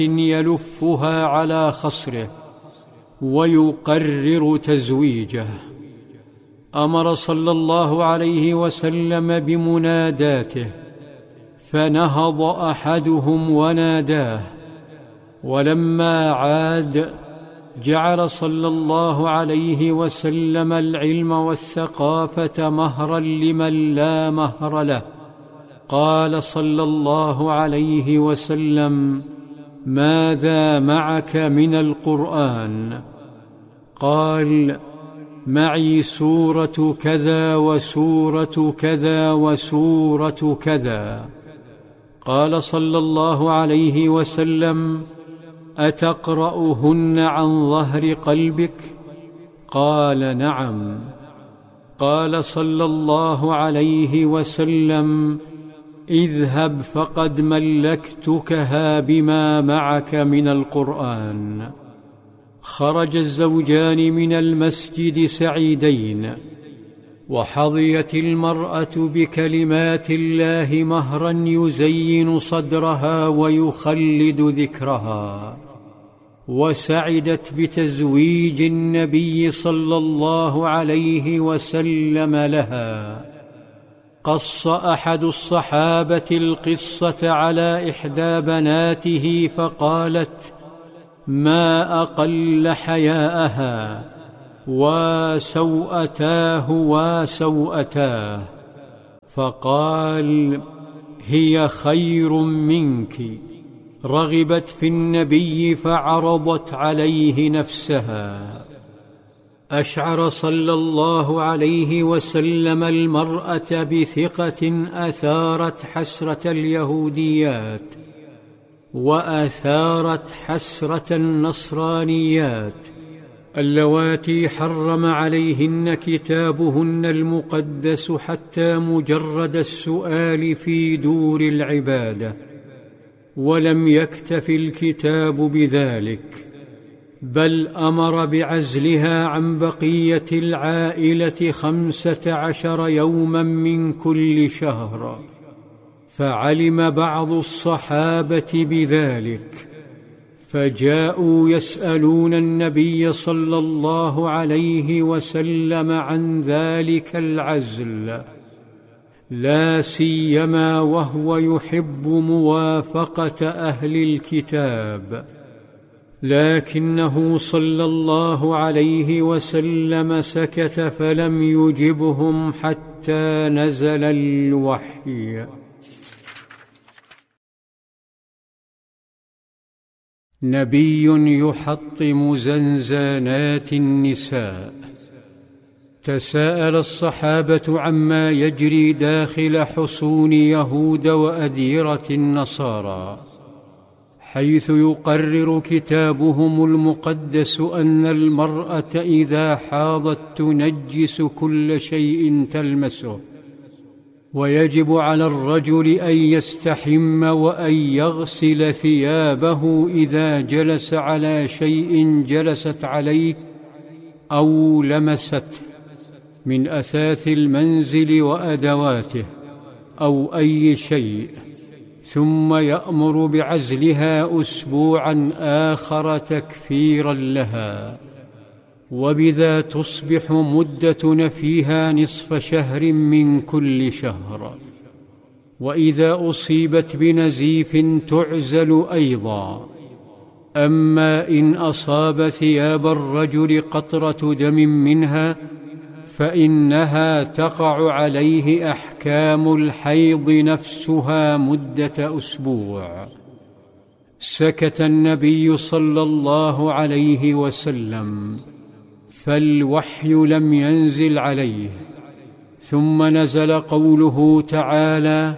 يلفها على خصره ويقرر تزويجه. أمر صلى الله عليه وسلم بمناداته، فنهض أحدهم وناداه، ولما عاد جعل صلى الله عليه وسلم العلم والثقافة مهرا لمن لا مهر له. قال صلى الله عليه وسلم: ماذا معك من القرآن؟ قال: معي سورة كذا وسورة كذا وسورة كذا. قال صلى الله عليه وسلم: أتقرأهن عن ظهر قلبك؟ قال: نعم. قال صلى الله عليه وسلم: اذهب فقد ملكتكها بما معك من القرآن. خرج الزوجان من المسجد سعيدين، وحظيت المرأة بكلمات الله مهرا يزين صدرها ويخلد ذكرها، وسعدت بتزويج النبي صلى الله عليه وسلم لها. قص أحد الصحابة القصة على إحدى بناته فقالت: ما أقل حياءها، وسوءتاه وسوءتاه. فقال: هي خير منك، رغبت في النبي فعرضت عليه نفسها. أشعر صلى الله عليه وسلم المرأة بثقة أثارت حسرة اليهوديات وأثارت حسرة النصرانيات اللواتي حرم عليهن كتابهن المقدس حتى مجرد السؤال في دور العبادة. ولم يكتف الكتاب بذلك، بل أمر بعزلها عن بقية العائلة 15 يوما من كل شهر. فعلم بعض الصحابة بذلك، فجاءوا يسألون النبي صلى الله عليه وسلم عن ذلك العزل، لا سيما وهو يحب موافقة أهل الكتاب. لكنه صلى الله عليه وسلم سكت فلم يجبهم حتى نزل الوحي. نبي يحطم زنزانات النساء. تساءل الصحابة عما يجري داخل حصون يهود وأديرة النصارى، حيث يقرر كتابهم المقدس أن المرأة إذا حاضت تنجس كل شيء تلمسه، ويجب على الرجل أن يستحم وأن يغسل ثيابه إذا جلس على شيء جلست عليه أو لمسته من أثاث المنزل وأدواته أو أي شيء، ثم يأمر بعزلها أسبوعا آخر تكفيرا لها، وبذا تصبح مدة نفيها نصف شهر من كل شهر. وإذا أصيبت بنزيف تعزل أيضا. أما إن أصاب ثياب الرجل قطرة دم منها فإنها تقع عليه أحكام الحيض نفسها مدة أسبوع. سكت النبي صلى الله عليه وسلم، فالوحي لم ينزل عليه. ثم نزل قوله تعالى: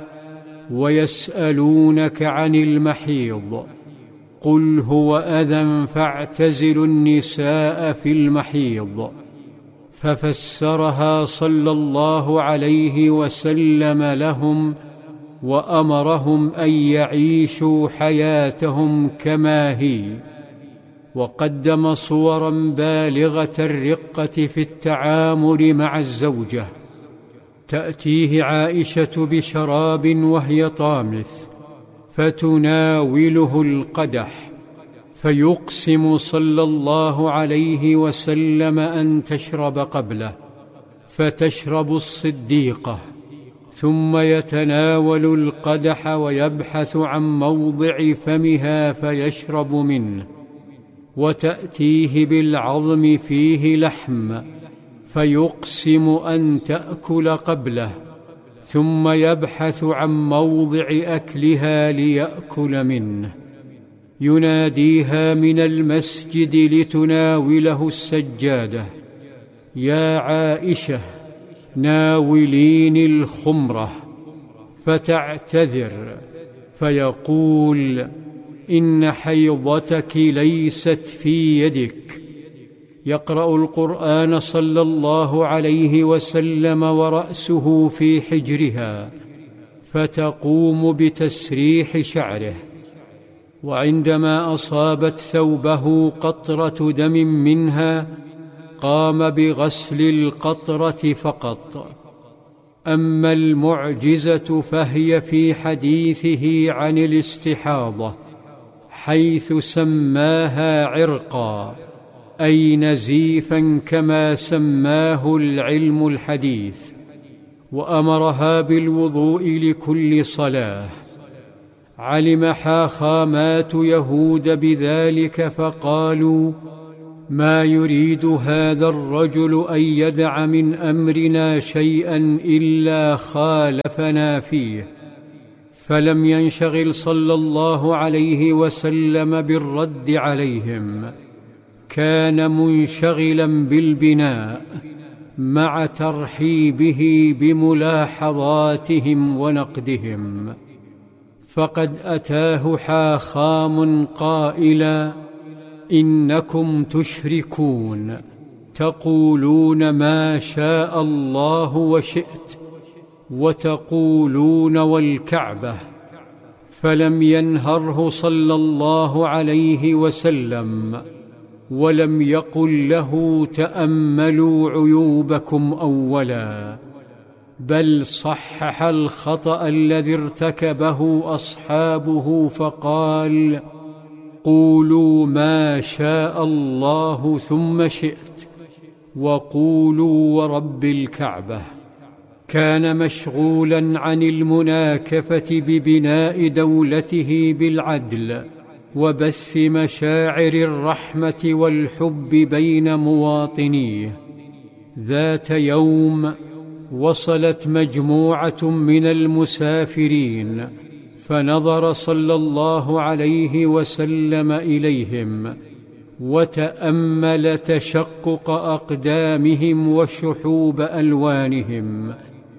ويسألونك عن المحيض قل هو أذى فاعتزلوا النساء في المحيض. ففسرها صلى الله عليه وسلم لهم، وأمرهم أن يعيشوا حياتهم كما هي، وقدم صورا بالغة الرقة في التعامل مع الزوجة. تأتيه عائشة بشراب وهي طامث فتناوله القدح فيقسم صلى الله عليه وسلم أن تشرب قبله، فتشرب الصديقة، ثم يتناول القدح ويبحث عن موضع فمها فيشرب منه، وتأتيه بالعظم فيه لحم فيقسم أن تأكل قبله، ثم يبحث عن موضع أكلها ليأكل منه، يناديها من المسجد لتناوله السجادة: يا عائشة ناوليني الخمرة، فتعتذر فيقول: إن حيضتك ليست في يدك. يقرأ القرآن صلى الله عليه وسلم ورأسه في حجرها، فتقوم بتسريح شعره، وعندما أصابت ثوبه قطرة دم منها قام بغسل القطرة فقط. أما المعجزة فهي في حديثه عن الاستحاضة، حيث سماها عرقا، أي نزيفا كما سماه العلم الحديث، وأمرها بالوضوء لكل صلاة. علم حاخامات يهود بذلك فقالوا: ما يريد هذا الرجل أن يدع من أمرنا شيئا إلا خالفنا فيه. فلم ينشغل صلى الله عليه وسلم بالرد عليهم، كان منشغلا بالبناء مع ترحيبه بملاحظاتهم ونقدهم. فقد أتاه حاخام قائلا: إنكم تشركون، تقولون ما شاء الله وشئت، وتقولون والكعبة. فلم ينهره صلى الله عليه وسلم، ولم يقل له: تأملوا عيوبكم أولا، بل صحح الخطأ الذي ارتكبه أصحابه فقال: قولوا ما شاء الله ثم شئت، وقولوا ورب الكعبة. كان مشغولا عن المناكفة ببناء دولته بالعدل وبث مشاعر الرحمة والحب بين مواطنيه. ذات يوم وصلت مجموعة من المسافرين، فنظر صلى الله عليه وسلم إليهم وتأمل تشقق أقدامهم وشحوب ألوانهم،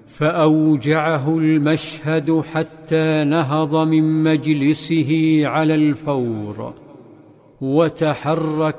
فأوجعه المشهد حتى نهض من مجلسه على الفور، وتحرك